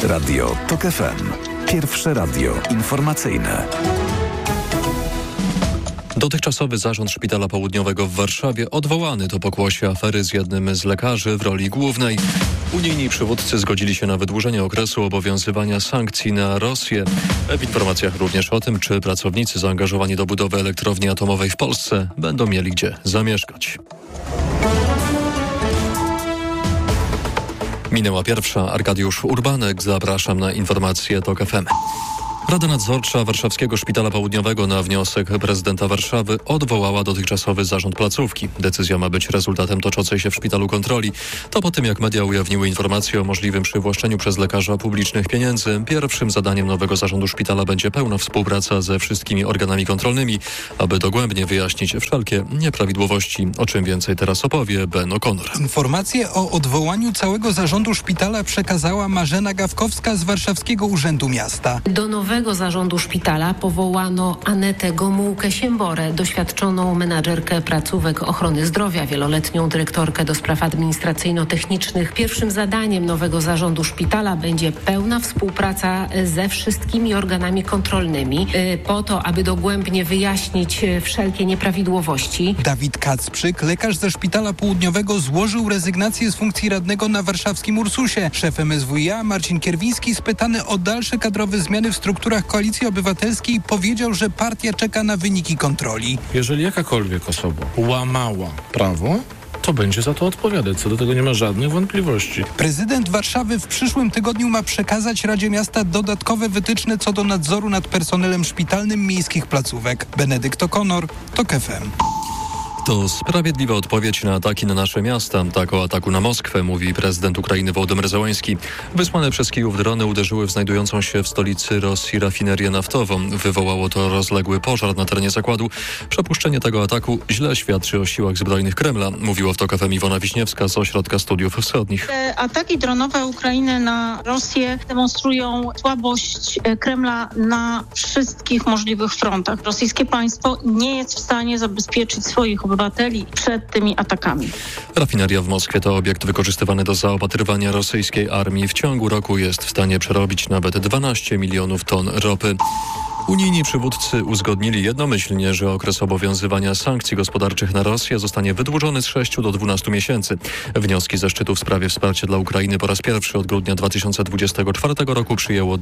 Radio TOK FM. Pierwsze radio informacyjne. Dotychczasowy zarząd Szpitala Południowego w Warszawie odwołany to pokłosie afery z jednym z lekarzy w roli głównej. Unijni przywódcy zgodzili się na wydłużenie okresu obowiązywania sankcji na Rosję. W informacjach również o tym, czy pracownicy zaangażowani do budowy elektrowni atomowej w Polsce będą mieli gdzie zamieszkać. Minęła pierwsza. Arkadiusz Urbanek. Zapraszam na informacje TOK FM. Rada Nadzorcza Warszawskiego Szpitala Południowego na wniosek prezydenta Warszawy odwołała dotychczasowy zarząd placówki. Decyzja ma być rezultatem toczącej się w szpitalu kontroli. To po tym, jak media ujawniły informacje o możliwym przywłaszczeniu przez lekarza publicznych pieniędzy. Pierwszym zadaniem nowego zarządu szpitala będzie pełna współpraca ze wszystkimi organami kontrolnymi, aby dogłębnie wyjaśnić wszelkie nieprawidłowości. O czym więcej teraz opowie Ben O'Connor. Informacje o odwołaniu całego zarządu szpitala przekazała Marzena Gawkowska z Warszawskiego Urzędu Miasta. Do nowego zarządu szpitala powołano Anetę Gomułkę-Siemborę, doświadczoną menadżerkę placówek ochrony zdrowia, wieloletnią dyrektorkę do spraw administracyjno-technicznych. Pierwszym zadaniem nowego zarządu szpitala będzie pełna współpraca ze wszystkimi organami kontrolnymi po to, aby dogłębnie wyjaśnić wszelkie nieprawidłowości. Dawid Kacprzyk, lekarz ze Szpitala Południowego, złożył rezygnację z funkcji radnego na warszawskim Ursusie. Szef MSWiA Marcin Kierwiński, spytany o dalsze kadrowe zmiany w strukturach Koalicji Obywatelskiej, powiedział, że partia czeka na wyniki kontroli. Jeżeli jakakolwiek osoba łamała prawo, to będzie za to odpowiadać. Co do tego nie ma żadnych wątpliwości. Prezydent Warszawy w przyszłym tygodniu ma przekazać Radzie Miasta dodatkowe wytyczne co do nadzoru nad personelem szpitalnym miejskich placówek. Benedykt O'Connor, TOK FM. To sprawiedliwa odpowiedź na ataki na nasze miasta. Tak o ataku na Moskwę mówi prezydent Ukrainy Wołodymyr Zełański. Wysłane przez Kijów drony uderzyły w znajdującą się w stolicy Rosji rafinerię naftową. Wywołało to rozległy pożar na terenie zakładu. Przepuszczenie tego ataku źle świadczy o siłach zbrojnych Kremla, mówiła w TOK FM Iwona Wiśniewska z Ośrodka Studiów Wschodnich. Te ataki dronowe Ukrainy na Rosję demonstrują słabość Kremla na wszystkich możliwych frontach. Rosyjskie państwo nie jest w stanie zabezpieczyć swoich obywateli przed tymi atakami. Rafineria w Moskwie to obiekt wykorzystywany do zaopatrywania rosyjskiej armii. W ciągu roku jest w stanie przerobić nawet 12 milionów ton ropy. Unijni przywódcy uzgodnili jednomyślnie, że okres obowiązywania sankcji gospodarczych na Rosję zostanie wydłużony z 6 do 12 miesięcy. Wnioski ze szczytu w sprawie wsparcia dla Ukrainy po raz pierwszy od grudnia 2024 roku przyjęło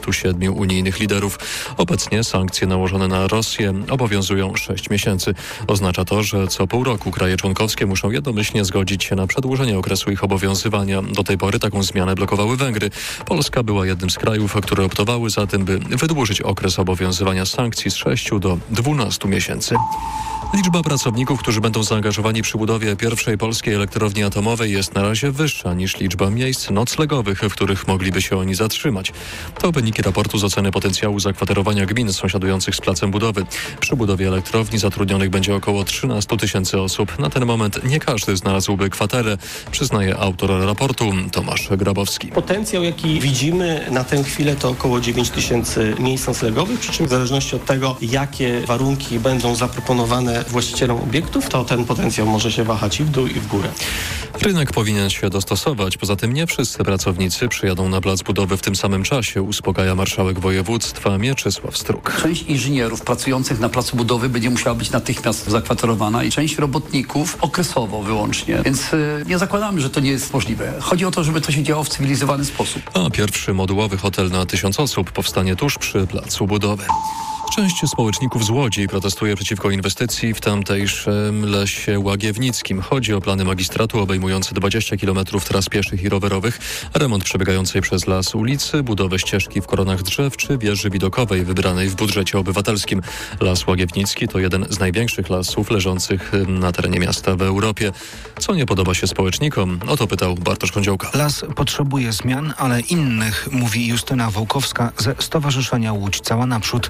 27 unijnych liderów. Obecnie sankcje nałożone na Rosję obowiązują 6 miesięcy. Oznacza to, że co pół roku kraje członkowskie muszą jednomyślnie zgodzić się na przedłużenie okresu ich obowiązywania. Do tej pory taką zmianę blokowały Węgry. Polska była jednym z krajów, które optowały za tym, by wydłużyć okres obowiązywania sankcji z 6 do 12 miesięcy. Liczba pracowników, którzy będą zaangażowani przy budowie pierwszej polskiej elektrowni atomowej jest na razie wyższa niż liczba miejsc noclegowych, w których mogliby się oni zatrzymać. To wyniki raportu z oceny potencjału zakwaterowania gmin sąsiadujących z placem budowy. Przy budowie elektrowni zatrudnionych będzie około 13 000 osób. Na ten moment nie każdy znalazłby kwaterę, przyznaje autor raportu Tomasz Grabowski. Potencjał, jaki widzimy na tę chwilę, to około 9 000 miejsc noclegowych, przy czym w zależności od tego, jakie warunki będą zaproponowane właścicielom obiektów, to ten potencjał może się wahać i w dół, i w górę. Rynek powinien się dostosować. Poza tym nie wszyscy pracownicy przyjadą na plac budowy w tym samym czasie, uspokaja marszałek województwa Mieczysław Struk. Część inżynierów pracujących na placu budowy będzie musiała być natychmiast zakwaterowana i część robotników okresowo wyłącznie. Więc nie zakładamy, że to nie jest możliwe. Chodzi o to, żeby to się działo w cywilizowany sposób. A pierwszy modułowy hotel na 1000 osób powstanie tuż przy placu budowy. Część społeczników z Łodzi protestuje przeciwko inwestycji w tamtejszym Lesie Łagiewnickim. Chodzi o plany magistratu obejmujące 20 km tras pieszych i rowerowych, remont przebiegającej przez las ulicy, budowę ścieżki w koronach drzew czy wieży widokowej wybranej w budżecie obywatelskim. Las Łagiewnicki to jeden z największych lasów leżących na terenie miasta w Europie. Co nie podoba się społecznikom? O to pytał Bartosz Kądziołka. Las potrzebuje zmian, ale innych, mówi Justyna Wołkowska ze Stowarzyszenia Łódź Cała Naprzód. Infrastruktura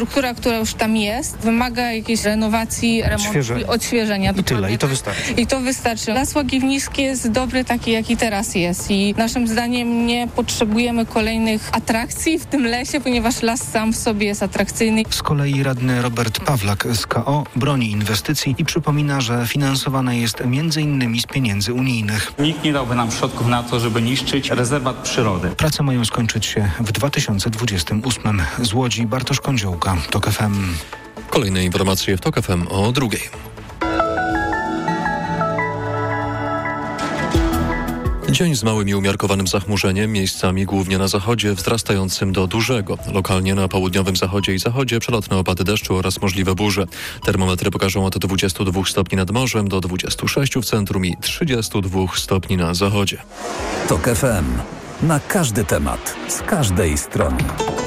infrastruktura, która już tam jest, wymaga jakiejś renowacji, remontu, odświeżenia. I tyle, i to wystarczy. I to wystarczy. Las Łagiewniski jest dobry taki, jaki teraz jest i naszym zdaniem nie potrzebujemy kolejnych atrakcji w tym lesie, ponieważ las sam w sobie jest atrakcyjny. Z kolei radny Robert Pawlak z KO broni inwestycji i przypomina, że finansowana jest m.in. z pieniędzy unijnych. Nikt nie dałby nam środków na to, żeby niszczyć rezerwat przyrody. Prace mają skończyć się w 2028. Z Łodzi Bartosz Kądziołka, TOK FM. Kolejne informacje w TOK FM o 2:00. Dzień z małym i umiarkowanym zachmurzeniem, miejscami głównie na zachodzie, wzrastającym do dużego. Lokalnie na południowym zachodzie i zachodzie przelotne opady deszczu oraz możliwe burze. Termometry pokażą od 22 stopni nad morzem do 26 w centrum i 32 stopni na zachodzie. TOK FM. Na każdy temat, z każdej strony.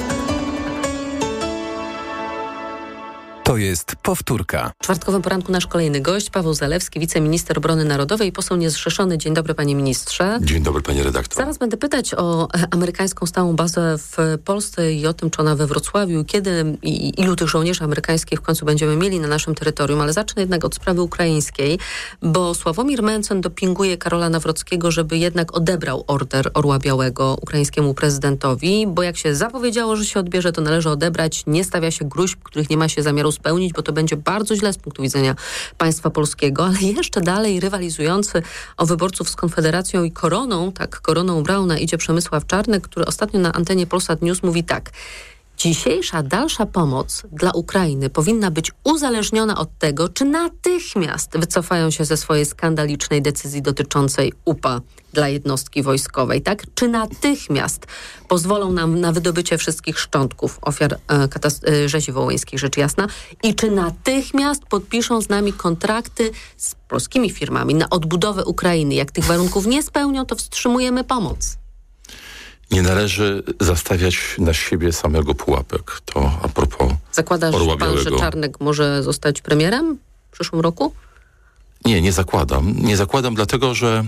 To jest powtórka. W czwartkowym poranku nasz kolejny gość, Paweł Zalewski, wiceminister obrony narodowej, poseł niezrzeszony. Dzień dobry, panie ministrze. Dzień dobry, panie redaktor. Zaraz będę pytać o amerykańską stałą bazę w Polsce i o tym, czy ona we Wrocławiu, kiedy i ilu tych żołnierzy amerykańskich w końcu będziemy mieli na naszym terytorium, ale zacznę jednak od sprawy ukraińskiej, bo Sławomir Mencen dopinguje Karola Nawrockiego, żeby jednak odebrał order Orła Białego ukraińskiemu prezydentowi, bo jak się zapowiedziało, że się odbierze, to należy odebrać, nie stawia się gruźb, których nie ma się zamiaru spełnić, bo to będzie bardzo źle z punktu widzenia państwa polskiego, ale jeszcze dalej rywalizujący o wyborców z Konfederacją i Koroną, tak, Koroną Brauna idzie Przemysław Czarnek, który ostatnio na antenie Polsat News mówi tak: dzisiejsza dalsza pomoc dla Ukrainy powinna być uzależniona od tego, czy natychmiast wycofają się ze swojej skandalicznej decyzji dotyczącej UPA dla jednostki wojskowej, tak? Czy natychmiast pozwolą nam na wydobycie wszystkich szczątków ofiar rzezi wołyńskiej, rzecz jasna, i czy natychmiast podpiszą z nami kontrakty z polskimi firmami na odbudowę Ukrainy. Jak tych warunków nie spełnią, to wstrzymujemy pomoc. Nie należy zastawiać na siebie samego pułapek. To a propos Zakładasz Orła pan, Białego. że Czarnek może zostać premierem w przyszłym roku? Nie zakładam. Nie zakładam, dlatego że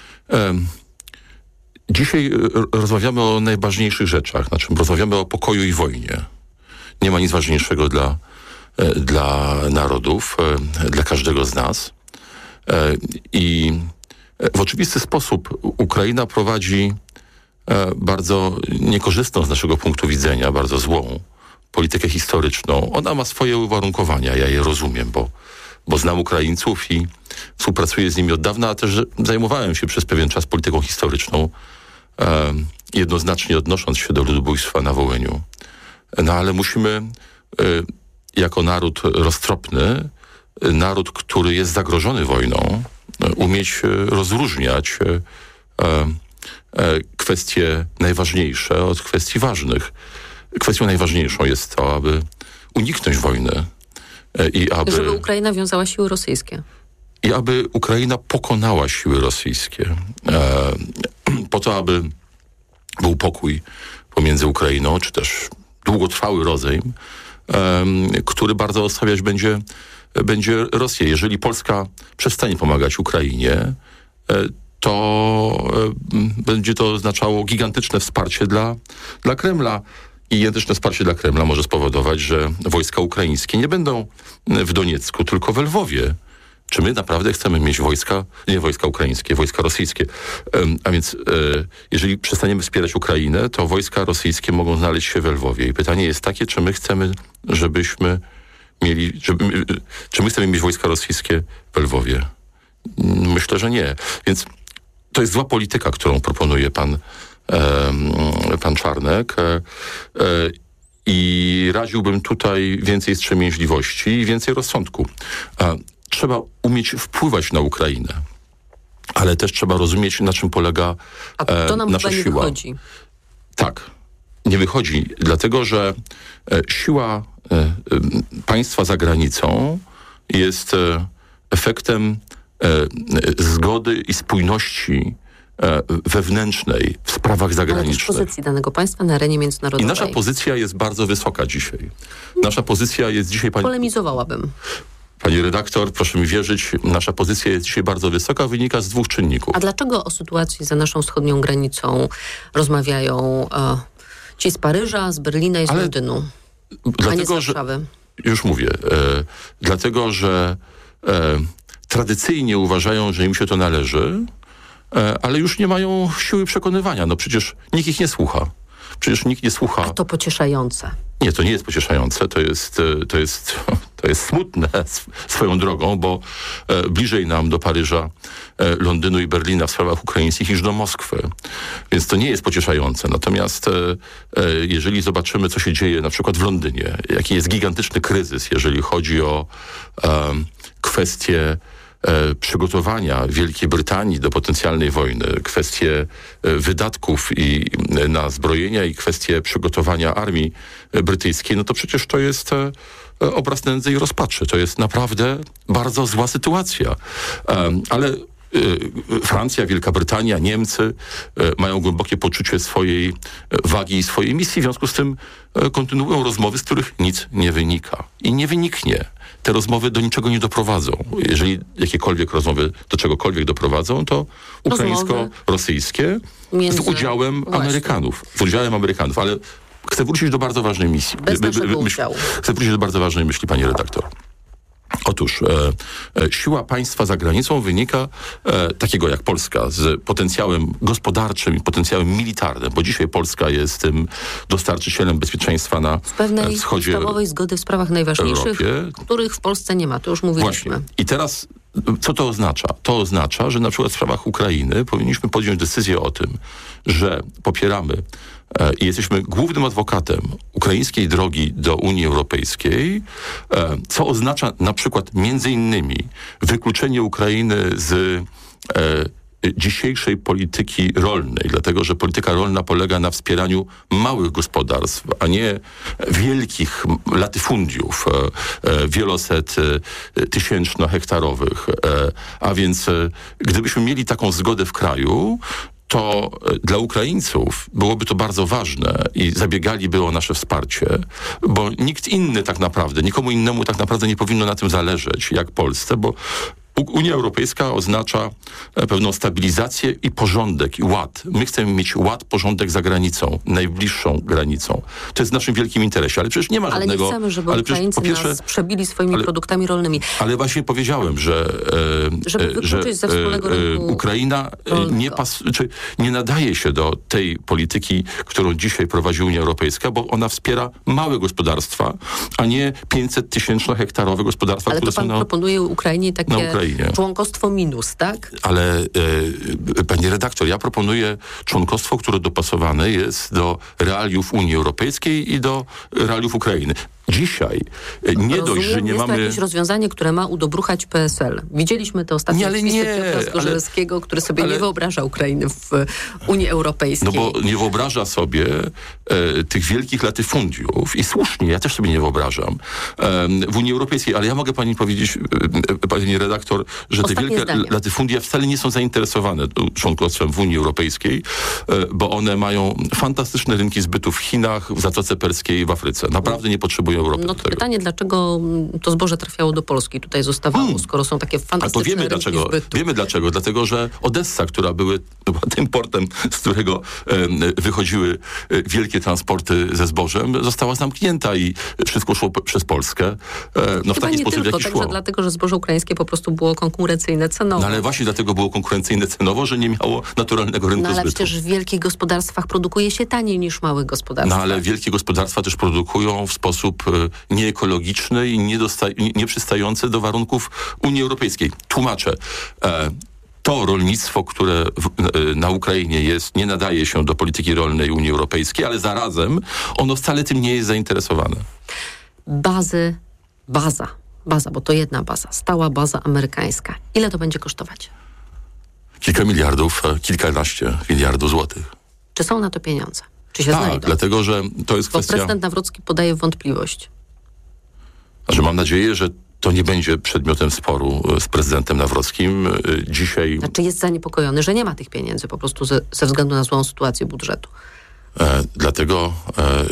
dzisiaj rozmawiamy o najważniejszych rzeczach. Znaczy, rozmawiamy o pokoju i wojnie. Nie ma nic ważniejszego dla narodów, dla każdego z nas. I w oczywisty sposób Ukraina prowadzi bardzo niekorzystną z naszego punktu widzenia, bardzo złą politykę historyczną. Ona ma swoje uwarunkowania, ja je rozumiem, bo znam Ukraińców i współpracuję z nimi od dawna, a też zajmowałem się przez pewien czas polityką historyczną, jednoznacznie odnosząc się do ludobójstwa na Wołyniu. No ale musimy jako naród roztropny, naród, który jest zagrożony wojną, umieć rozróżniać kwestie najważniejsze od kwestii ważnych. Kwestią najważniejszą jest to, aby uniknąć wojny i żeby Ukraina wiązała siły rosyjskie. I aby Ukraina pokonała siły rosyjskie. Po to, aby był pokój pomiędzy Ukrainą, czy też długotrwały rozejm, który bardzo osłabiać będzie Rosję. Jeżeli Polska przestanie pomagać Ukrainie, to będzie to oznaczało gigantyczne wsparcie dla Kremla. I gigantyczne wsparcie dla Kremla może spowodować, że wojska ukraińskie nie będą w Doniecku, tylko we Lwowie. Czy my naprawdę chcemy mieć nie wojska ukraińskie, wojska rosyjskie? A więc jeżeli przestaniemy wspierać Ukrainę, to wojska rosyjskie mogą znaleźć się we Lwowie. I pytanie jest takie, czy my chcemy, czy my chcemy mieć wojska rosyjskie we Lwowie? Myślę, że nie. Więc to jest zła polityka, którą proponuje pan Czarnek i radziłbym tutaj więcej wstrzemięźliwości i więcej rozsądku. Trzeba umieć wpływać na Ukrainę, ale też trzeba rozumieć, na czym polega to nam nasza chyba nie siła. Wychodzi. Tak, nie wychodzi, dlatego że siła państwa za granicą jest efektem zgody i spójności wewnętrznej w sprawach zagranicznych. Ale też pozycji danego państwa na arenie międzynarodowej. I nasza pozycja jest bardzo wysoka dzisiaj. Nasza pozycja jest dzisiaj... Polemizowałabym. Pani redaktor, proszę mi wierzyć, nasza pozycja jest dzisiaj bardzo wysoka, wynika z dwóch czynników. A dlaczego o sytuacji za naszą wschodnią granicą rozmawiają ci z Paryża, z Berlina i z Londynu? Dlatego, że już mówię, dlatego, że tradycyjnie uważają, że im się to należy, ale już nie mają siły przekonywania. No przecież nikt ich nie słucha. Przecież nikt nie słucha. A to pocieszające. Nie, to nie jest pocieszające, to jest smutne swoją drogą, bo bliżej nam do Paryża, Londynu i Berlina w sprawach ukraińskich niż do Moskwy. Więc to nie jest pocieszające. Natomiast jeżeli zobaczymy, co się dzieje na przykład w Londynie, jaki jest gigantyczny kryzys, jeżeli chodzi o kwestie przygotowania Wielkiej Brytanii do potencjalnej wojny, kwestie wydatków na zbrojenia i kwestie przygotowania armii brytyjskiej, no to przecież to jest obraz nędzy i rozpaczy. To jest naprawdę bardzo zła sytuacja. Ale Francja, Wielka Brytania, Niemcy mają głębokie poczucie swojej wagi i swojej misji, w związku z tym kontynuują rozmowy, z których nic nie wynika. I nie wyniknie. Te rozmowy do niczego nie doprowadzą. Jeżeli jakiekolwiek rozmowy do czegokolwiek doprowadzą, to ukraińsko-rosyjskie z udziałem Amerykanów. Ale chcę wrócić do bardzo ważnej misji. Chcę wrócić do bardzo ważnej myśli, pani redaktor. Otóż siła państwa za granicą wynika takiego jak Polska z potencjałem gospodarczym i potencjałem militarnym, bo dzisiaj Polska jest tym dostarczycielem bezpieczeństwa na pewnej wschodzie podstawowej zgody w sprawach najważniejszych, których w Polsce nie ma. To już mówiliśmy. Właśnie. I teraz co to oznacza? To oznacza, że na przykład w sprawach Ukrainy powinniśmy podjąć decyzję o tym, że popieramy i jesteśmy głównym adwokatem ukraińskiej drogi do Unii Europejskiej, co oznacza na przykład między innymi wykluczenie Ukrainy z dzisiejszej polityki rolnej, dlatego że polityka rolna polega na wspieraniu małych gospodarstw, a nie wielkich latyfundiów, wieloset tysięczno-hektarowych. A więc gdybyśmy mieli taką zgodę w kraju, to dla Ukraińców byłoby to bardzo ważne i zabiegaliby o nasze wsparcie, bo nikt inny tak naprawdę, nikomu innemu tak naprawdę nie powinno na tym zależeć jak Polsce, bo Unia Europejska oznacza pewną stabilizację i porządek, i ład. My chcemy mieć ład, porządek za granicą, najbliższą granicą. To jest w naszym wielkim interesie, ale przecież nie ma żadnego... Ale nie chcemy, żeby Ukraińcy nas przebili swoimi produktami rolnymi. Ale właśnie powiedziałem, że ze wspólnego rynku Ukraina nie nadaje się do tej polityki, którą dzisiaj prowadzi Unia Europejska, bo ona wspiera małe gospodarstwa, a nie 500-tysięczno-hektarowe gospodarstwa, ale które to pan proponuje Ukrainie takie członkostwo minus, tak? Ale pani redaktor, ja proponuję członkostwo, które dopasowane jest do realiów Unii Europejskiej i do realiów Ukrainy. Dzisiaj nie dość, że nie jest mamy... to jakieś rozwiązanie, które ma udobruchać PSL. Widzieliśmy to ostatnio w wpisy Piotra Zgorzelskiego, który sobie nie wyobraża Ukrainy w Unii Europejskiej. No bo nie wyobraża sobie tych wielkich latyfundiów i słusznie, ja też sobie nie wyobrażam w Unii Europejskiej, ale ja mogę pani powiedzieć, pani redaktor, że te wielkie latyfundia wcale nie są zainteresowane członkostwem w Unii Europejskiej, bo one mają fantastyczne rynki zbytu w Chinach, w Zatoce Perskiej i w Afryce. Naprawdę nie potrzebują Europy. No to pytanie, dlaczego to zboże trafiało do Polski, tutaj zostawało, skoro są takie fantastyczne rynki zbytu. Wiemy dlaczego. Dlatego, że Odessa, która była tym portem, z którego wychodziły wielkie transporty ze zbożem, została zamknięta i wszystko szło przez Polskę. W taki sposób, w jaki szło. Także dlatego, że zboże ukraińskie po prostu było konkurencyjne cenowo. No ale właśnie dlatego było konkurencyjne cenowo, że nie miało naturalnego rynku zbytu. Ale przecież w wielkich gospodarstwach produkuje się taniej niż w małych gospodarstwach. No ale wielkie gospodarstwa też produkują w sposób nieekologiczny i nieprzystający do warunków Unii Europejskiej. Tłumaczę. To rolnictwo, które na Ukrainie jest, nie nadaje się do polityki rolnej Unii Europejskiej, ale zarazem ono wcale tym nie jest zainteresowane. Baza, bo to jedna baza, stała baza amerykańska. Ile to będzie kosztować? Kilka miliardów, kilkanaście miliardów złotych. Czy są na to pieniądze? Czy się znajdą? Dlatego, że to jest kwestia... Bo prezydent Nawrocki podaje wątpliwość. Mam nadzieję, że to nie będzie przedmiotem sporu z prezydentem Nawrockim. Dzisiaj... Znaczy jest zaniepokojony, że nie ma tych pieniędzy po prostu ze względu na złą sytuację budżetu. Dlatego,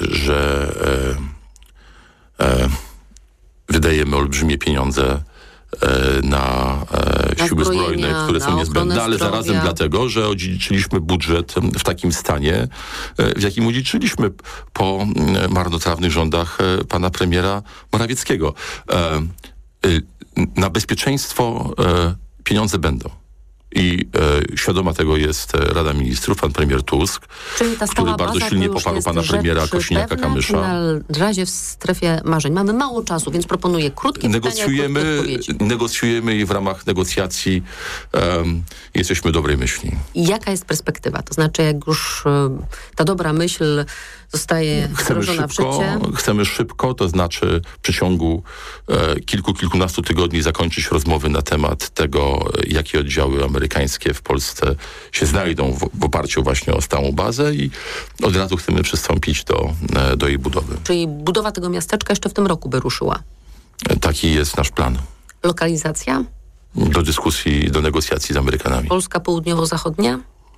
że wydajemy olbrzymie pieniądze na siły zbrojne, które są niezbędne, ale zarazem dlatego, że odziedziczyliśmy budżet w takim stanie, w jakim odziedziczyliśmy po marnotrawnych rządach pana premiera Morawieckiego. Na bezpieczeństwo pieniądze będą. I świadoma tego jest Rada Ministrów, pan premier Tusk, który bardzo silnie poparł pana premiera Kosiniaka-Kamysza. Na razie w strefie marzeń. Mamy mało czasu, więc proponuję krótkie pytania, krótkie odpowiedzi. Negocjujemy i w ramach negocjacji jesteśmy dobrej myśli. I jaka jest perspektywa? To znaczy, jak już ta dobra myśl zostaje wdrożona w życie? Chcemy szybko, to znaczy w przeciągu kilkunastu tygodni zakończyć rozmowy na temat tego, jakie oddziały amerykańskie w Polsce się znajdą w oparciu właśnie o stałą bazę i od razu chcemy przystąpić do jej budowy. Czyli budowa tego miasteczka jeszcze w tym roku by ruszyła? Taki jest nasz plan. Lokalizacja? Do dyskusji, do negocjacji z Amerykanami. Polska południowo-zachodnia?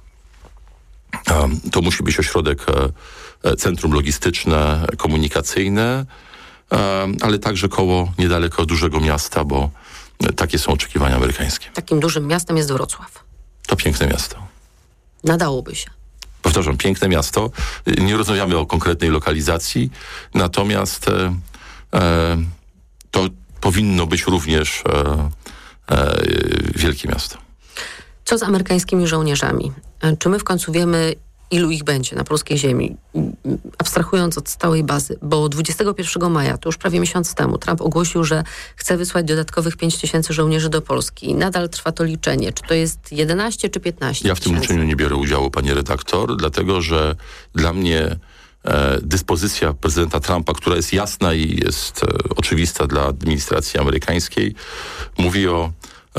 To musi być ośrodek, centrum logistyczne, komunikacyjne, ale także koło niedaleko dużego miasta, bo takie są oczekiwania amerykańskie. Takim dużym miastem jest Wrocław. To piękne miasto. Nadałoby się. Powtarzam, piękne miasto. Nie rozmawiamy o konkretnej lokalizacji, natomiast to powinno być również wielkie miasto. Co z amerykańskimi żołnierzami? Czy my w końcu wiemy, ilu ich będzie na polskiej ziemi? Abstrahując od stałej bazy, bo 21 maja, to już prawie miesiąc temu, Trump ogłosił, że chce wysłać dodatkowych 5 000 żołnierzy do Polski. Nadal trwa to liczenie. Czy to jest 11 czy 15 Ja w tym liczeniu nie biorę udziału, pani redaktor, dlatego że dla mnie dyspozycja prezydenta Trumpa, która jest jasna i jest oczywista dla administracji amerykańskiej, mówi o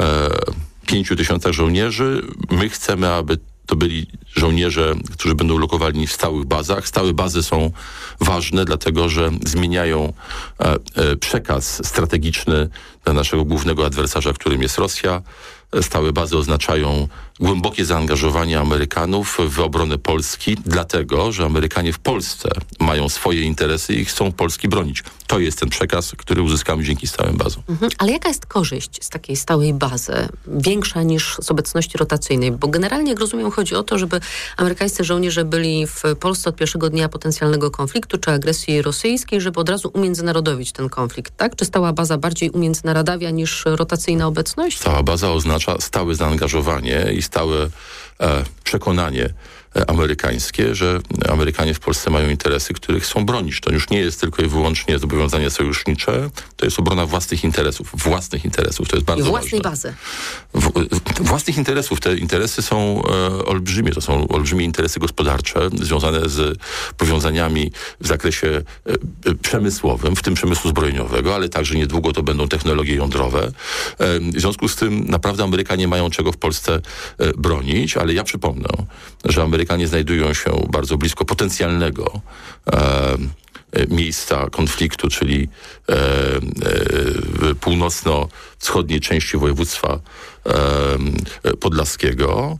5 000 żołnierzy. My chcemy, aby to byli żołnierze, którzy będą lokowani w stałych bazach. Stałe bazy są ważne, dlatego że zmieniają przekaz strategiczny dla naszego głównego adwersarza, którym jest Rosja. Stałe bazy oznaczają głębokie zaangażowanie Amerykanów w obronę Polski, dlatego że Amerykanie w Polsce mają swoje interesy i chcą Polski bronić. To jest ten przekaz, który uzyskamy dzięki stałym bazom. Ale jaka jest korzyść z takiej stałej bazy? Większa niż z obecności rotacyjnej? Bo generalnie, jak rozumiem, chodzi o to, żeby amerykańscy żołnierze byli w Polsce od pierwszego dnia potencjalnego konfliktu czy agresji rosyjskiej, żeby od razu umiędzynarodowić ten konflikt, tak? Czy stała baza bardziej umiędzynarodawia niż rotacyjna obecność? Stała baza oznacza stałe zaangażowanie i stałe przekonanie amerykańskie, że Amerykanie w Polsce mają interesy, których chcą bronić. To już nie jest tylko i wyłącznie zobowiązania sojusznicze, to jest obrona własnych interesów. To jest bardzo ważne. I własnej bazy. Własnych interesów. Te interesy są olbrzymie. To są olbrzymie interesy gospodarcze związane z powiązaniami w zakresie przemysłowym, w tym przemysłu zbrojeniowego, ale także niedługo to będą technologie jądrowe. W związku z tym naprawdę Amerykanie mają czego w Polsce bronić, ale ja przypomnę, że Amerykanie znajdują się bardzo blisko potencjalnego miejsca konfliktu, czyli w północno-wschodniej części województwa podlaskiego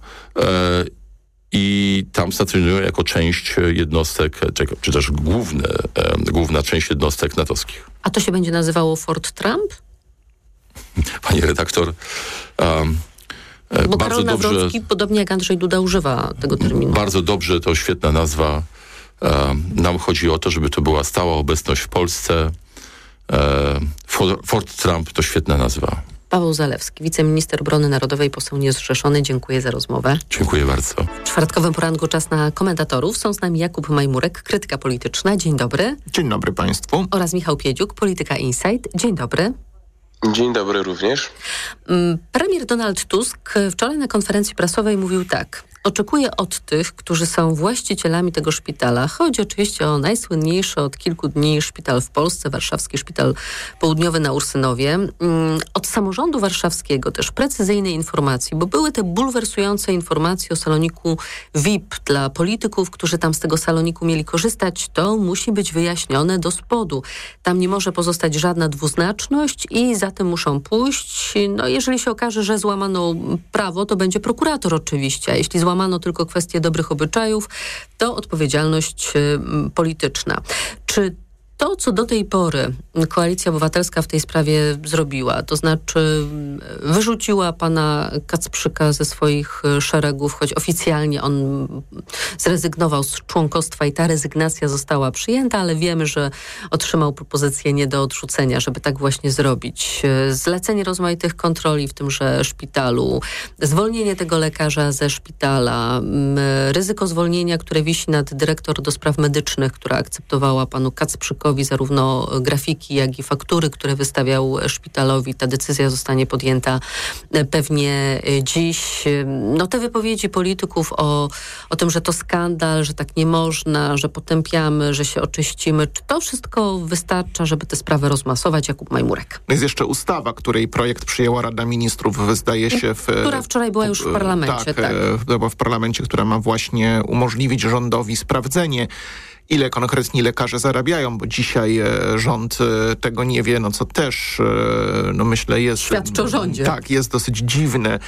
i tam stacjonują jako część jednostek, czy też główna część jednostek natowskich. A to się będzie nazywało Fort Trump? Pani redaktor, bo Karol Nawrocki, podobnie jak Andrzej Duda, używa tego terminu. Bardzo dobrze, to świetna nazwa. Nam chodzi o to, żeby to była stała obecność w Polsce. Fort Trump to świetna nazwa. Paweł Zalewski, wiceminister obrony narodowej, poseł niezrzeszony. Dziękuję za rozmowę. Dziękuję bardzo. W czwartkowym poranku czas na komentatorów. Są z nami Jakub Majmurek, krytyka polityczna. Dzień dobry. Dzień dobry państwu. Oraz Michał Piedziuk, Polityka Insight. Dzień dobry. Dzień dobry również. Premier Donald Tusk wczoraj na konferencji prasowej mówił tak. Oczekuję od tych, którzy są właścicielami tego szpitala, chodzi oczywiście o najsłynniejszy od kilku dni szpital w Polsce, warszawski Szpital Południowy na Ursynowie, od samorządu warszawskiego też precyzyjnej informacji, bo były te bulwersujące informacje o saloniku VIP dla polityków, którzy tam z tego saloniku mieli korzystać. To musi być wyjaśnione do spodu. Tam nie może pozostać żadna dwuznaczność i za tym muszą pójść. No, jeżeli się okaże, że złamano prawo, to będzie prokurator oczywiście, a jeśli złamano tylko kwestie dobrych obyczajów, to odpowiedzialność polityczna. Czy To, co do tej pory Koalicja Obywatelska w tej sprawie zrobiła, to znaczy wyrzuciła pana Kacprzyka ze swoich szeregów, choć oficjalnie on zrezygnował z członkostwa i ta rezygnacja została przyjęta, ale wiemy, że otrzymał propozycję nie do odrzucenia, żeby tak właśnie zrobić. Zlecenie rozmaitych kontroli w tymże szpitalu, zwolnienie tego lekarza ze szpitala, ryzyko zwolnienia, które wisi nad dyrektor do spraw medycznych, która akceptowała panu Kacprzykowi zarówno grafiki, jak i faktury, które wystawiał szpitalowi. Ta decyzja zostanie podjęta pewnie dziś. No te wypowiedzi polityków o tym, że to skandal, że tak nie można, że potępiamy, że się oczyścimy. Czy to wszystko wystarcza, żeby tę sprawę rozmasować? Jakub Majmurek. Jest jeszcze ustawa, której projekt przyjęła Rada Ministrów, zdaje się... Która wczoraj była już w parlamencie. Tak. Była w parlamencie, która ma właśnie umożliwić rządowi sprawdzenie, ile konkretni lekarze zarabiają, bo dzisiaj rząd tego nie wie, co też, myślę jest... Świadczy o rządzie. Tak, jest dosyć dziwne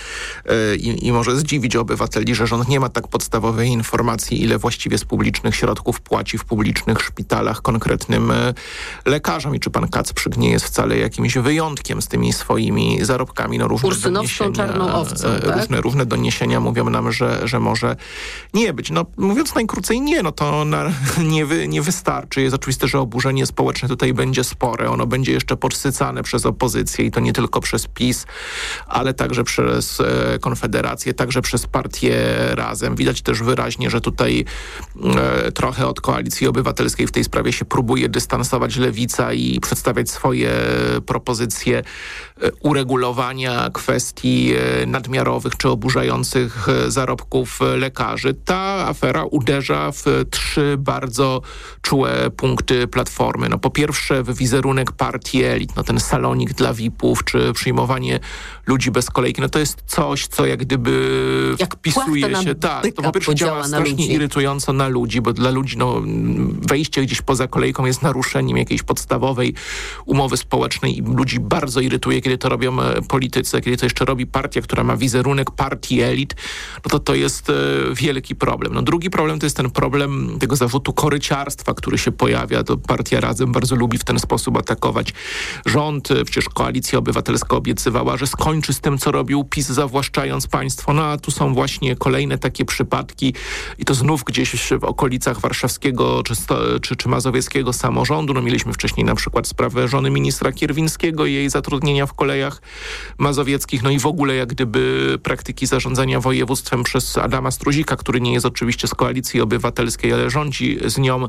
i może zdziwić obywateli, że rząd nie ma tak podstawowej informacji, ile właściwie z publicznych środków płaci w publicznych szpitalach konkretnym lekarzom i czy pan Kacprzyk nie jest wcale jakimś wyjątkiem z tymi swoimi zarobkami. Ursynowską czarną owcą, tak? Różne doniesienia mówią nam, że może nie być. Mówiąc najkrócej, to nie wystarczy. Jest oczywiste, że oburzenie społeczne tutaj będzie spore. Ono będzie jeszcze podsycane przez opozycję i to nie tylko przez PiS, ale także przez Konfederację, także przez partię Razem. Widać też wyraźnie, że tutaj trochę od Koalicji Obywatelskiej w tej sprawie się próbuje dystansować lewica i przedstawiać swoje propozycje uregulowania kwestii nadmiarowych czy oburzających zarobków lekarzy. Ta afera uderza w 3 bardzo czułe punkty Platformy. Po pierwsze w wizerunek partii elit, ten salonik dla VIP-ów, czy przyjmowanie ludzi bez kolejki, to jest coś, co jak gdyby wpisuje się... Tak, to po pierwsze działa strasznie irytująco na ludzi, bo dla ludzi wejście gdzieś poza kolejką jest naruszeniem jakiejś podstawowej umowy społecznej i ludzi bardzo irytuje, kiedy to robią politycy, kiedy to jeszcze robi partia, która ma wizerunek partii elit, to jest wielki problem. Drugi problem to jest ten problem tego zarzutu koryciarstwa, który się pojawia. To partia Razem bardzo lubi w ten sposób atakować rząd. Przecież Koalicja Obywatelska obiecywała, że skończy z tym, co robił PiS, zawłaszczając państwo. A tu są właśnie kolejne takie przypadki i to znów gdzieś w okolicach warszawskiego czy mazowieckiego samorządu. Mieliśmy wcześniej na przykład sprawę żony ministra Kierwińskiego i jej zatrudnienia w kolejach mazowieckich. I w ogóle jak gdyby praktyki zarządzania województwem przez Adama Struzika, który nie jest oczywiście z Koalicji Obywatelskiej, ale rządzi z nią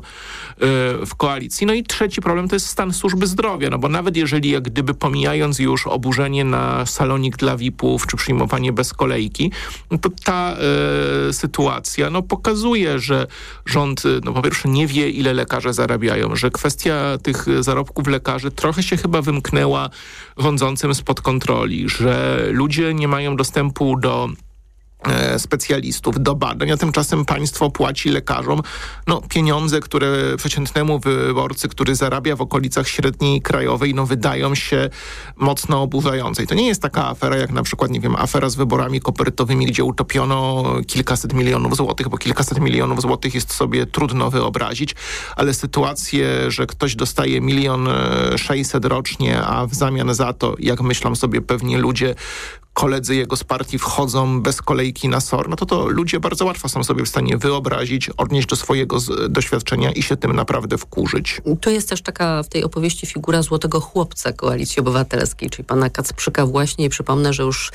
w koalicji. I trzeci problem to jest stan służby zdrowia, bo nawet jeżeli jak gdyby pomijając już oburzenie na salonik dla VIP-ów czy przyjmowanie bez kolejki, to ta sytuacja pokazuje, że rząd po pierwsze nie wie, ile lekarze zarabiają, że kwestia tych zarobków lekarzy trochę się chyba wymknęła rządzącym spod kontroli, że ludzie nie mają dostępu do specjalistów, do badań, a tymczasem państwo płaci lekarzom pieniądze, które przeciętnemu wyborcy, który zarabia w okolicach średniej krajowej, wydają się mocno oburzające. I to nie jest taka afera jak na przykład, afera z wyborami kopertowymi, gdzie utopiono kilkaset milionów złotych, bo kilkaset milionów złotych jest sobie trudno wyobrazić, ale sytuacje, że ktoś dostaje 1 600 000 rocznie, a w zamian za to, jak myślą sobie pewnie ludzie, koledzy jego z partii wchodzą bez kolejki na SOR, to ludzie bardzo łatwo są sobie w stanie wyobrazić, odnieść do swojego doświadczenia i się tym naprawdę wkurzyć. Tu jest też taka w tej opowieści figura złotego chłopca Koalicji Obywatelskiej, czyli pana Kacprzyka właśnie i przypomnę, że już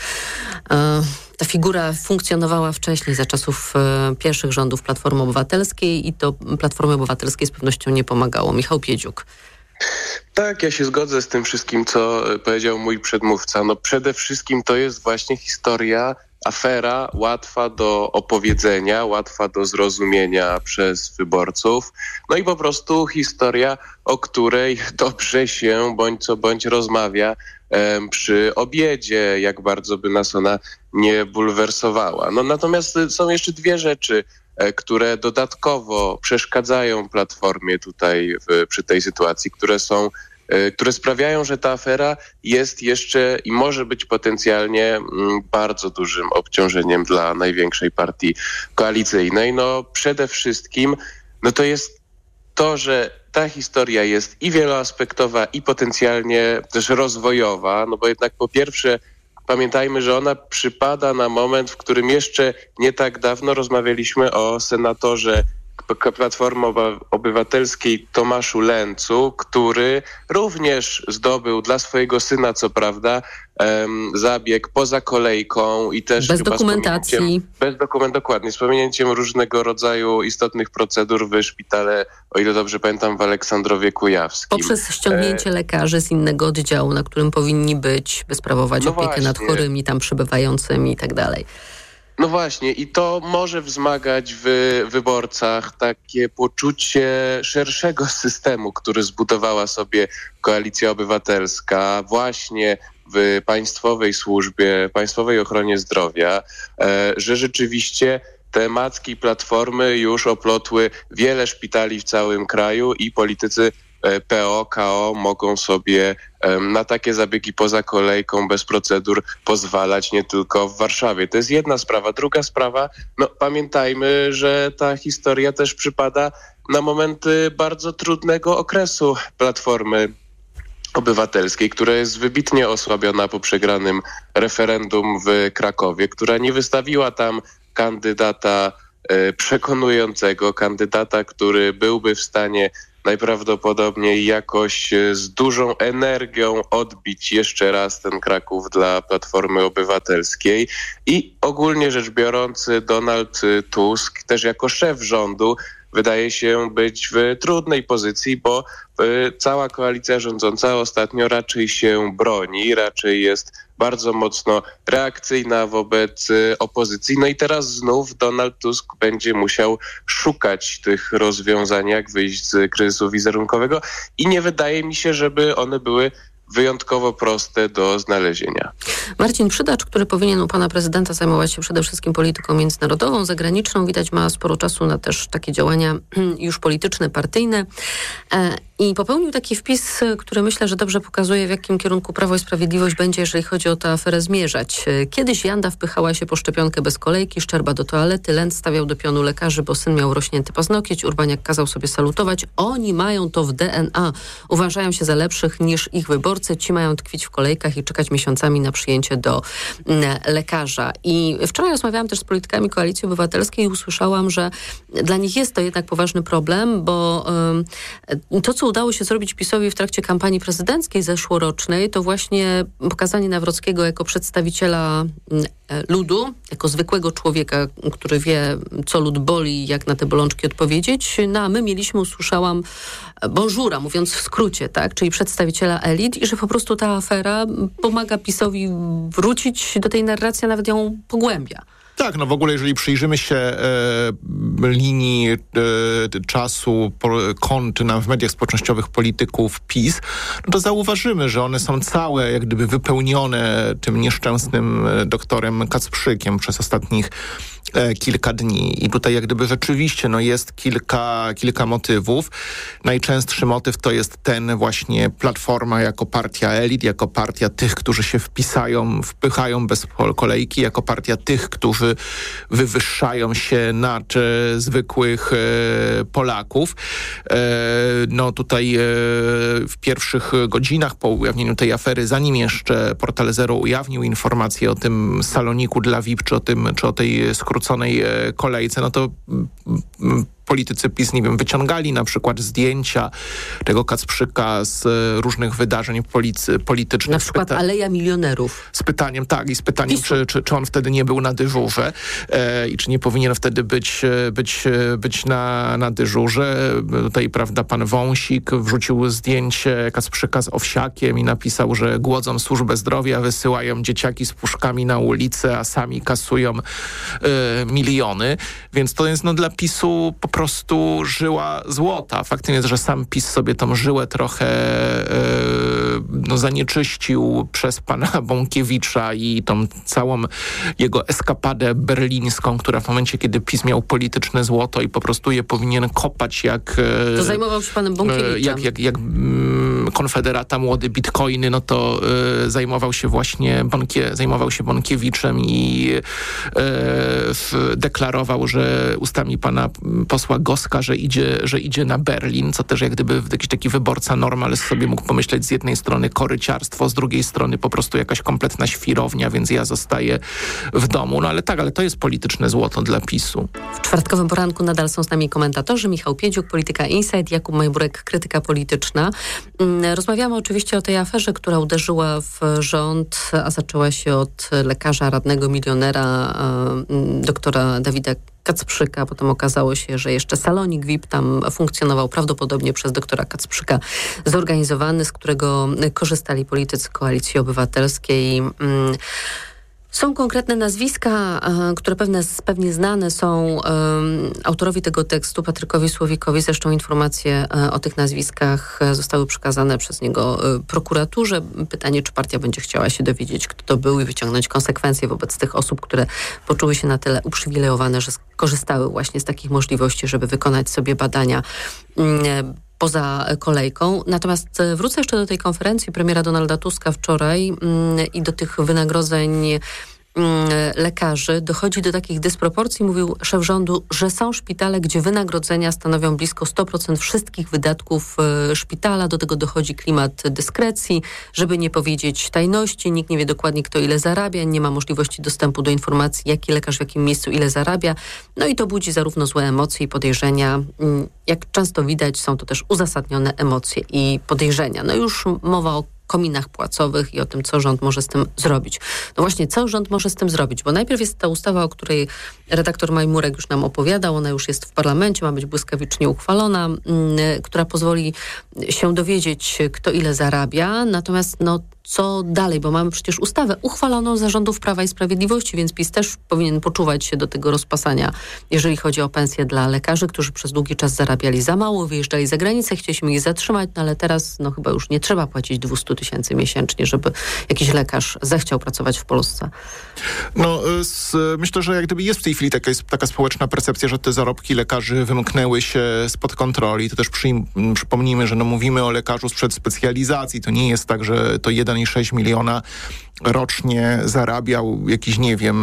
ta figura funkcjonowała wcześniej za czasów pierwszych rządów Platformy Obywatelskiej i to Platformie Obywatelskiej z pewnością nie pomagało. Michał Piedziuk. Tak, ja się zgodzę z tym wszystkim, co powiedział mój przedmówca. Przede wszystkim to jest właśnie historia, afera łatwa do opowiedzenia, łatwa do zrozumienia przez wyborców. I po prostu historia, o której dobrze się bądź co bądź rozmawia przy obiedzie, jak bardzo by nas ona nie bulwersowała. Natomiast są jeszcze 2 rzeczy, które dodatkowo przeszkadzają Platformie tutaj przy tej sytuacji, które sprawiają, że ta afera jest jeszcze i może być potencjalnie bardzo dużym obciążeniem dla największej partii koalicyjnej. Przede wszystkim to jest to, że ta historia jest i wieloaspektowa, i potencjalnie też rozwojowa, no bo jednak po pierwsze pamiętajmy, że ona przypada na moment, w którym jeszcze nie tak dawno rozmawialiśmy o senatorze Platformy Obywatelskiej Tomaszu Lęcu, który również zdobył dla swojego syna, co prawda, zabieg poza kolejką i też bez dokumentacji. Dokładnie, z pominięciem różnego rodzaju istotnych procedur w szpitale, o ile dobrze pamiętam, w Aleksandrowie Kujawskim. Poprzez ściągnięcie lekarzy z innego oddziału, na którym powinni być, by sprawować opiekę nad chorymi, tam przybywającymi i tak dalej. No właśnie, i to może wzmagać w wyborcach takie poczucie szerszego systemu, który zbudowała sobie Koalicja Obywatelska właśnie w państwowej służbie, państwowej ochronie zdrowia, że rzeczywiście te macki Platformy już oplotły wiele szpitali w całym kraju i politycy PO, KO mogą sobie na takie zabiegi poza kolejką, bez procedur pozwalać nie tylko w Warszawie. To jest jedna sprawa. Druga sprawa, no pamiętajmy, że ta historia też przypada na momenty bardzo trudnego okresu Platformy Obywatelskiej, która jest wybitnie osłabiona po przegranym referendum w Krakowie, która nie wystawiła tam kandydata przekonującego, kandydata, który byłby w stanie najprawdopodobniej jakoś z dużą energią odbić jeszcze raz ten Kraków dla Platformy Obywatelskiej. I ogólnie rzecz biorąc, Donald Tusk też jako szef rządu wydaje się być w trudnej pozycji, bo cała koalicja rządząca ostatnio raczej się broni, raczej jest bardzo mocno reakcyjna wobec opozycji. No i teraz znów Donald Tusk będzie musiał szukać tych rozwiązań, jak wyjść z kryzysu wizerunkowego i nie wydaje mi się, żeby one były wyjątkowo proste do znalezienia. Marcin Przydacz, który powinien u pana prezydenta zajmować się przede wszystkim polityką międzynarodową, zagraniczną, widać ma sporo czasu na też takie działania już polityczne, partyjne. I popełnił taki wpis, który myślę, że dobrze pokazuje, w jakim kierunku Prawo i Sprawiedliwość będzie, jeżeli chodzi o tę aferę, zmierzać. Kiedyś Janda wpychała się po szczepionkę bez kolejki, Szczerba do toalety, Lęc stawiał do pionu lekarzy, bo syn miał rośnięty paznokieć, Urbaniak kazał sobie salutować. Oni mają to w DNA. Uważają się za lepszych niż ich wyborcy. Ci mają tkwić w kolejkach i czekać miesiącami na przyjęcie do lekarza. I wczoraj rozmawiałam też z politykami Koalicji Obywatelskiej i usłyszałam, że dla nich jest to jednak poważny problem, bo to, co udało się zrobić PiS-owi w trakcie kampanii prezydenckiej zeszłorocznej, to właśnie pokazanie Nawrockiego jako przedstawiciela ludu, jako zwykłego człowieka, który wie, co lud boli, jak na te bolączki odpowiedzieć. No a my mieliśmy, usłyszałam, bonjoura, mówiąc w skrócie, tak, czyli przedstawiciela elit i że po prostu ta afera pomaga PiS-owi wrócić do tej narracji, a nawet ją pogłębia. Tak, no w ogóle jeżeli przyjrzymy się linii czasu kont w mediach społecznościowych polityków PiS, no to zauważymy, że one są całe jak gdyby wypełnione tym nieszczęsnym doktorem Kacprzykiem przez ostatnich kilka dni. I tutaj jak gdyby rzeczywiście jest kilka motywów. Najczęstszy motyw to jest ten właśnie Platforma jako partia elit, jako partia tych, którzy się wpychają bez kolejki, jako partia tych, którzy wywyższają się nad zwykłych Polaków. No tutaj w pierwszych godzinach po ujawnieniu tej afery, zanim jeszcze Portal Zero ujawnił informację o tym saloniku dla VIP, czy o tej skróconej kolejce, no to politycy PiS, nie wiem, wyciągali na przykład zdjęcia tego Kacprzyka z różnych wydarzeń politycznych. Na przykład Aleja Milionerów. Z pytaniem, czy on wtedy nie był na dyżurze i czy nie powinien wtedy być na dyżurze. Tutaj, prawda, pan Wąsik wrzucił zdjęcie Kacprzyka z owsiakiem i napisał, że głodzą służbę zdrowia, wysyłają dzieciaki z puszkami na ulicę, a sami kasują miliony. Więc to jest dla PiS-u po prostu żyła złota. Faktem jest, że sam PiS sobie tą żyłę trochę zanieczyścił przez pana Bąkiewicza i tą całą jego eskapadę berlińską, która w momencie, kiedy PiS miał polityczne złoto i po prostu je powinien kopać jak... To zajmował się panem Bąkiewiczem. Jak konfederata młody bitcoiny, no to zajmował się Bąkiewiczem i deklarował, że ustami pana posła Goska, że idzie na Berlin, co też jak gdyby jakiś taki wyborca normal sobie mógł pomyśleć, z jednej strony koryciarstwo, z drugiej strony po prostu jakaś kompletna świrownia, więc ja zostaję w domu. No ale to jest polityczne złoto dla PiS-u. W czwartkowym poranku nadal są z nami komentatorzy. Michał Piedziuk, Polityka Insight, Jakub Majburek, Krytyka Polityczna. Rozmawiamy oczywiście o tej aferze, która uderzyła w rząd, a zaczęła się od lekarza, radnego milionera, doktora Dawida Kacprzyka. Potem okazało się, że jeszcze salonik VIP tam funkcjonował, prawdopodobnie przez doktora Kacprzyka zorganizowany, z którego korzystali politycy Koalicji Obywatelskiej. Są konkretne nazwiska, które pewnie znane są autorowi tego tekstu, Patrykowi Słowikowi. Zresztą informacje o tych nazwiskach zostały przekazane przez niego prokuraturze. Pytanie, czy partia będzie chciała się dowiedzieć, kto to był i wyciągnąć konsekwencje wobec tych osób, które poczuły się na tyle uprzywilejowane, że korzystały właśnie z takich możliwości, żeby wykonać sobie badania poza kolejką. Natomiast wrócę jeszcze do tej konferencji premiera Donalda Tuska wczoraj i do tych wynagrodzeń lekarzy. Dochodzi do takich dysproporcji, mówił szef rządu, że są szpitale, gdzie wynagrodzenia stanowią blisko 100% wszystkich wydatków szpitala. Do tego dochodzi klimat dyskrecji, żeby nie powiedzieć tajności. Nikt nie wie dokładnie, kto ile zarabia, nie ma możliwości dostępu do informacji, jaki lekarz w jakim miejscu ile zarabia. No i to budzi zarówno złe emocje i podejrzenia. Jak często widać, są to też uzasadnione emocje i podejrzenia. No już mowa o kominach płacowych i o tym, co rząd może z tym zrobić. No właśnie, co rząd może z tym zrobić? Bo najpierw jest ta ustawa, o której redaktor Majmurek już nam opowiadał. Ona już jest w parlamencie, ma być błyskawicznie uchwalona, która pozwoli się dowiedzieć, kto ile zarabia. Natomiast co dalej? Bo mamy przecież ustawę uchwaloną za rządów Prawa i Sprawiedliwości, więc PiS też powinien poczuwać się do tego rozpasania, jeżeli chodzi o pensje dla lekarzy, którzy przez długi czas zarabiali za mało, wyjeżdżali za granicę, chcieliśmy ich zatrzymać, ale teraz chyba już nie trzeba płacić 200 000 miesięcznie, żeby jakiś lekarz zechciał pracować w Polsce. Myślę, że jak gdyby jest w tej chwili taka społeczna percepcja, że te zarobki lekarzy wymknęły się spod kontroli. To też przypomnijmy, że mówimy o lekarzu sprzed specjalizacji. To nie jest tak, że to 1,6 miliona rocznie zarabiał jakiś,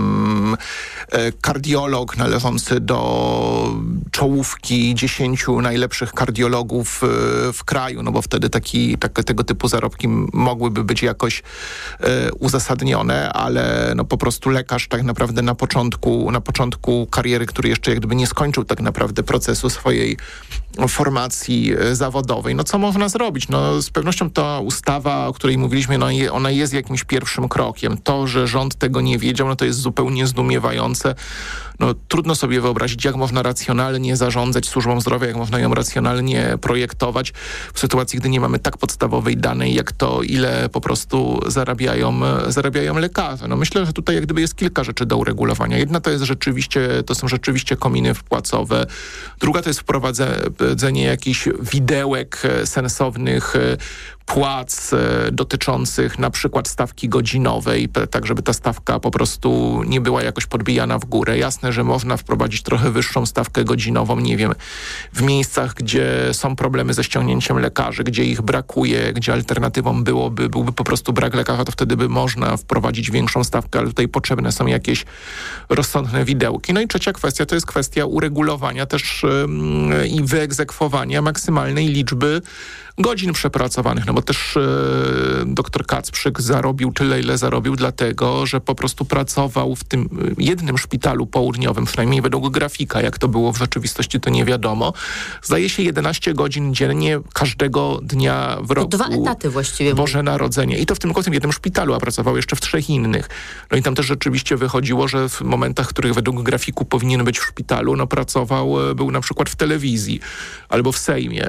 kardiolog należący do czołówki 10 najlepszych kardiologów w kraju, bo wtedy tego typu zarobki mogłyby być jakoś uzasadnione, ale po prostu lekarz tak naprawdę na początku kariery, który jeszcze jak gdyby nie skończył tak naprawdę procesu swojej formacji zawodowej. Co można zrobić? Z pewnością ta ustawa, o której mówiliśmy, ona jest jakimś pierwszym krokiem. To, że rząd tego nie wiedział, to jest zupełnie zdumiewające. Trudno sobie wyobrazić, jak można racjonalnie zarządzać służbą zdrowia, jak można ją racjonalnie projektować w sytuacji, gdy nie mamy tak podstawowej danej, jak to, ile po prostu zarabiają lekarze. Myślę, że tutaj jak gdyby jest kilka rzeczy do uregulowania. Jedna to są rzeczywiście kominy płacowe. Druga to jest wprowadzenie jakichś widełek sensownych płac dotyczących na przykład stawki godzinowej, tak żeby ta stawka po prostu nie była jakoś podbijana w górę. Jasne, że można wprowadzić trochę wyższą stawkę godzinową, w miejscach, gdzie są problemy ze ściągnięciem lekarzy, gdzie ich brakuje, gdzie alternatywą byłby po prostu brak lekarza, to wtedy by można wprowadzić większą stawkę, ale tutaj potrzebne są jakieś rozsądne widełki. I trzecia kwestia to jest kwestia uregulowania też i wyegzekwowania maksymalnej liczby godzin przepracowanych, bo też doktor Kacprzyk zarobił tyle, ile zarobił, dlatego, że po prostu pracował w tym jednym szpitalu południowym, przynajmniej według grafika, jak to było w rzeczywistości, to nie wiadomo. Zdaje się 11 godzin dziennie każdego dnia w roku. 2 etaty właściwie. Boże Narodzenie. I to w tym jednym szpitalu, a pracował jeszcze w 3 innych. I tam też rzeczywiście wychodziło, że w momentach, w których według grafiku powinien być w szpitalu, był na przykład w telewizji albo w Sejmie.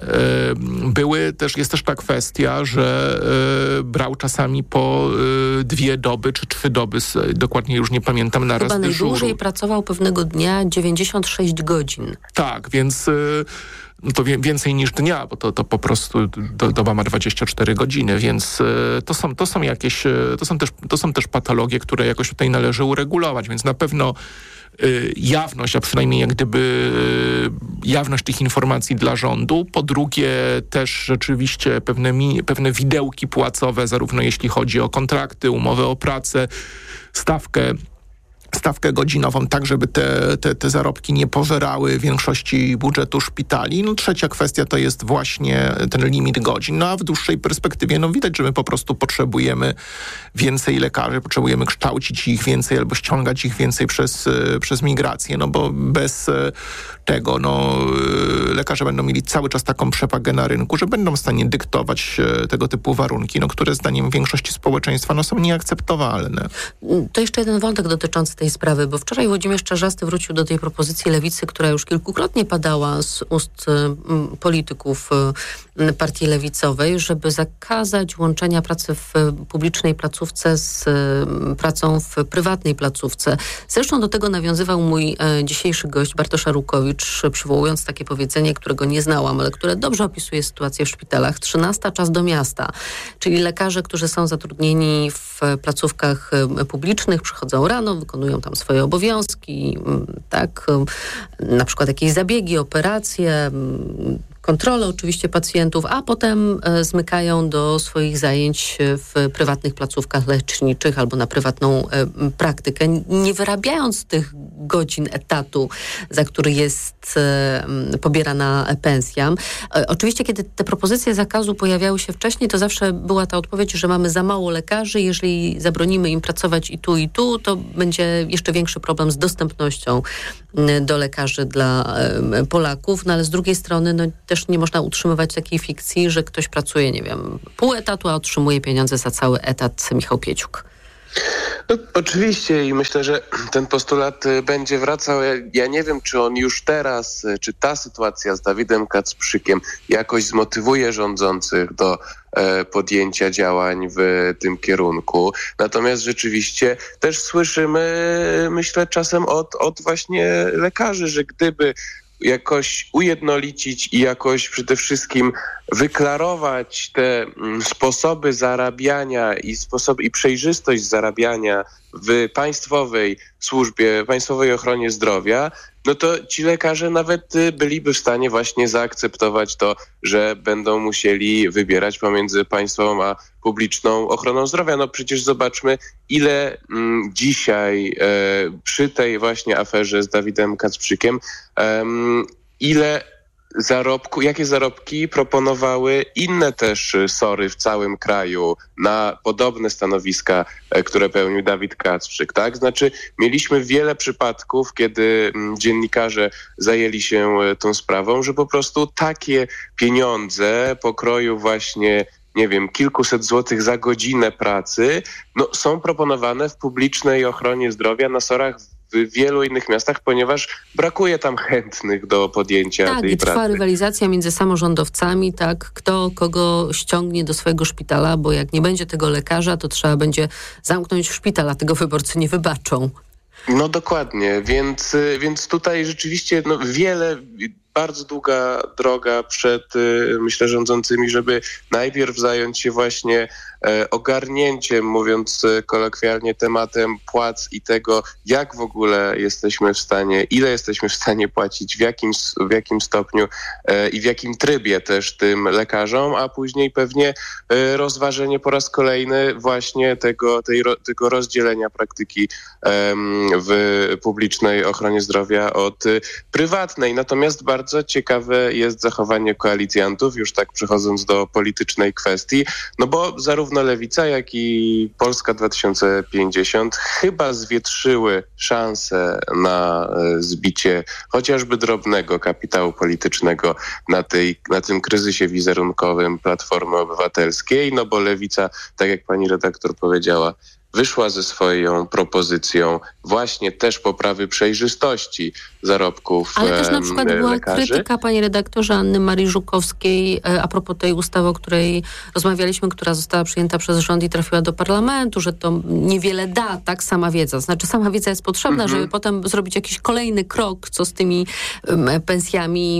Jest też ta kwestia, że brał czasami po 2 doby czy 3 doby, dokładnie już nie pamiętam, na raz dyżuru. Chyba najdłużej pracował pewnego dnia 96 godzin. Tak, więc to więcej niż dnia, bo to po prostu doba ma 24 godziny, więc to są też patologie, które jakoś tutaj należy uregulować, więc na pewno jawność, a przynajmniej jak gdyby jawność tych informacji dla rządu. Po drugie też rzeczywiście pewne widełki płacowe, zarówno jeśli chodzi o kontrakty, umowę o pracę, stawkę godzinową, tak żeby te zarobki nie pożerały większości budżetu szpitali. No, trzecia kwestia to jest właśnie ten limit godzin. No a w dłuższej perspektywie widać, że my po prostu potrzebujemy więcej lekarzy, potrzebujemy kształcić ich więcej albo ściągać ich więcej przez migrację, bo bez tego lekarze będą mieli cały czas taką przewagę na rynku, że będą w stanie dyktować tego typu warunki, które zdaniem większości społeczeństwa są nieakceptowalne. To jeszcze jeden wątek dotyczący tej sprawy, bo wczoraj Włodzimierz Czarzasty wrócił do tej propozycji Lewicy, która już kilkukrotnie padała z ust polityków partii lewicowej, żeby zakazać łączenia pracy w publicznej placówce z pracą w prywatnej placówce. Zresztą do tego nawiązywał mój dzisiejszy gość Bartosz Arłukowicz, przywołując takie powiedzenie, którego nie znałam, ale które dobrze opisuje sytuację w szpitalach. 13 czas do miasta, czyli lekarze, którzy są zatrudnieni w placówkach publicznych, przychodzą rano, wykonują tam swoje obowiązki, tak, na przykład jakieś zabiegi, operacje, kontrolę oczywiście pacjentów, a potem zmykają do swoich zajęć w prywatnych placówkach leczniczych albo na prywatną praktykę, nie wyrabiając tych godzin etatu, za który jest pobierana pensja. Oczywiście, kiedy te propozycje zakazu pojawiały się wcześniej, to zawsze była ta odpowiedź, że mamy za mało lekarzy, jeżeli zabronimy im pracować i tu, to będzie jeszcze większy problem z dostępnością do lekarzy dla Polaków, ale z drugiej strony też nie można utrzymywać takiej fikcji, że ktoś pracuje, nie wiem, pół etatu, a otrzymuje pieniądze za cały etat. Michał Pieciuk. Oczywiście i myślę, że ten postulat będzie wracał. Ja nie wiem, czy on już teraz, czy ta sytuacja z Dawidem Kacprzykiem jakoś zmotywuje rządzących do podjęcia działań w tym kierunku. Natomiast rzeczywiście też słyszymy, myślę, czasem od właśnie lekarzy, że gdyby jakoś ujednolicić i jakoś przede wszystkim wyklarować te sposoby zarabiania i przejrzystość zarabiania w państwowej służbie, państwowej ochronie zdrowia, to ci lekarze nawet byliby w stanie właśnie zaakceptować to, że będą musieli wybierać pomiędzy państwową a publiczną ochroną zdrowia. Przecież zobaczmy, ile dzisiaj przy tej właśnie aferze z Dawidem Kacprzykiem, jakie zarobki proponowały inne też SOR-y w całym kraju na podobne stanowiska, które pełnił Dawid Kacprzyk, tak? Znaczy, mieliśmy wiele przypadków, kiedy dziennikarze zajęli się tą sprawą, że po prostu takie pieniądze pokroju właśnie, nie wiem, kilkuset złotych za godzinę pracy, są proponowane w publicznej ochronie zdrowia na SOR-ach w wielu innych miastach, ponieważ brakuje tam chętnych do podjęcia tej pracy. Tak, i trwa rywalizacja między samorządowcami, tak, kto kogo ściągnie do swojego szpitala, bo jak nie będzie tego lekarza, to trzeba będzie zamknąć szpital, a tego wyborcy nie wybaczą. Dokładnie, więc tutaj rzeczywiście bardzo długa droga przed, myślę, rządzącymi, żeby najpierw zająć się właśnie ogarnięciem, mówiąc kolokwialnie, tematem płac i tego, jak w ogóle jesteśmy w stanie, ile jesteśmy w stanie płacić, w jakim stopniu i w jakim trybie też tym lekarzom, a później pewnie rozważenie po raz kolejny właśnie tego rozdzielenia praktyki w publicznej ochronie zdrowia od prywatnej. Natomiast bardzo ciekawe jest zachowanie koalicjantów, już tak przechodząc do politycznej kwestii, bo zarówno Lewica, jak i Polska 2050 chyba zwietrzyły szansę na zbicie chociażby drobnego kapitału politycznego na tym kryzysie wizerunkowym Platformy Obywatelskiej, bo Lewica, tak jak pani redaktor powiedziała, wyszła ze swoją propozycją właśnie też poprawy przejrzystości zarobków lekarzy. Ale też na przykład była krytyka, panie redaktorze, Anny Marii Żukowskiej a propos tej ustawy, o której rozmawialiśmy, która została przyjęta przez rząd i trafiła do parlamentu, że to niewiele da, tak, sama wiedza. Znaczy sama wiedza jest potrzebna, żeby potem zrobić jakiś kolejny krok, co z tymi pensjami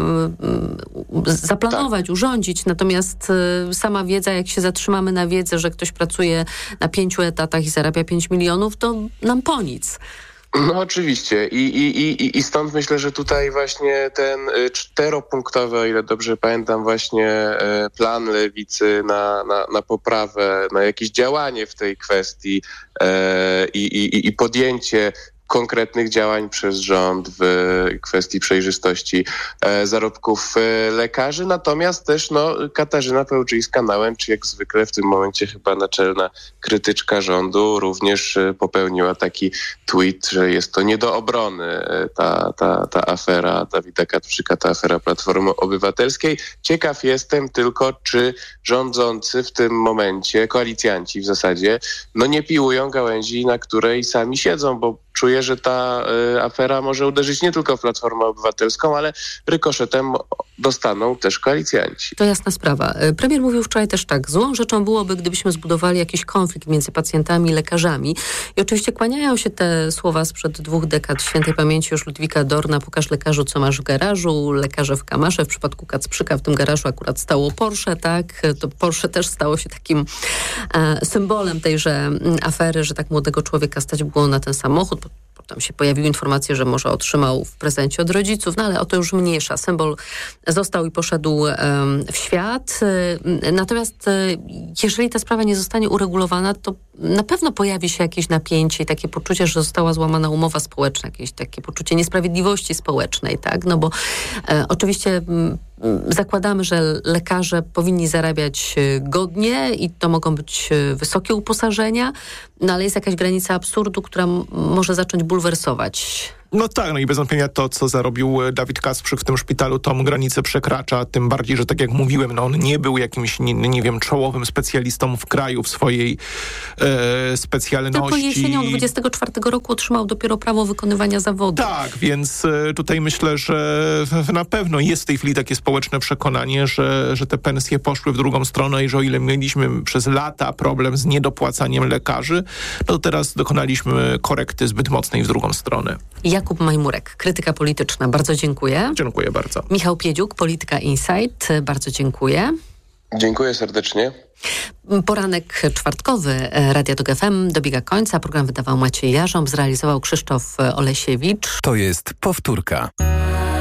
zaplanować, urządzić. Natomiast sama wiedza, jak się zatrzymamy na wiedzę, że ktoś pracuje na 5 etatach i zarabia 5 milionów, to nam po nic. No oczywiście i stąd myślę, że tutaj właśnie ten 4-punktowy, o ile dobrze pamiętam, właśnie plan Lewicy na poprawę, na jakieś działanie w tej kwestii i podjęcie konkretnych działań przez rząd w kwestii przejrzystości zarobków lekarzy. Natomiast też Katarzyna Pełczyńska-Nałęcz, jak zwykle w tym momencie chyba naczelna krytyczka rządu, również popełniła taki tweet, że jest to nie do obrony ta afera Dawida Krawczyka, ta afera Platformy Obywatelskiej. Ciekaw jestem tylko, czy rządzący w tym momencie, koalicjanci w zasadzie, nie piłują gałęzi, na której sami siedzą, bo czuję, że ta afera może uderzyć nie tylko w Platformę Obywatelską, ale rykoszetem dostaną też koalicjanci. To jasna sprawa. Premier mówił wczoraj też tak, złą rzeczą byłoby, gdybyśmy zbudowali jakiś konflikt między pacjentami i lekarzami. I oczywiście kłaniają się te słowa sprzed 2 dekad świętej pamięci już Ludwika Dorna, pokaż lekarzu, co masz w garażu, lekarze w Kamasze. W przypadku Kacprzyka w tym garażu akurat stało Porsche, tak? To Porsche też stało się takim symbolem tejże afery, że tak młodego człowieka stać było na ten samochód. Potem się pojawiły informacje, że może otrzymał w prezencie od rodziców, ale o to już mniejsza. Symbol został i poszedł w świat. Natomiast jeżeli ta sprawa nie zostanie uregulowana, to na pewno pojawi się jakieś napięcie i takie poczucie, że została złamana umowa społeczna, jakieś takie poczucie niesprawiedliwości społecznej, tak? No bo oczywiście zakładamy, że lekarze powinni zarabiać godnie i to mogą być wysokie uposażenia, ale jest jakaś granica absurdu, która może zacząć bulwersować. No tak, i bez wątpienia to, co zarobił Dawid Kacprzyk w tym szpitalu, tą granicę przekracza, tym bardziej, że tak jak mówiłem, on nie był jakimś, nie wiem, czołowym specjalistą w kraju w swojej specjalności. Tylko jesienią 24 roku otrzymał dopiero prawo wykonywania zawodu. Tak, więc tutaj myślę, że na pewno jest w tej chwili takie społeczne przekonanie, że te pensje poszły w drugą stronę i że o ile mieliśmy przez lata problem z niedopłacaniem lekarzy, to teraz dokonaliśmy korekty zbyt mocnej w drugą stronę. Jakub Majmurek, krytyka polityczna. Bardzo dziękuję. Dziękuję bardzo. Michał Piedziuk, Polityka Insight. Bardzo dziękuję. Dziękuję serdecznie. Poranek czwartkowy Radia Tok FM dobiega końca. Program wydawał Maciej Jarząb, zrealizował Krzysztof Olesiewicz. To jest powtórka.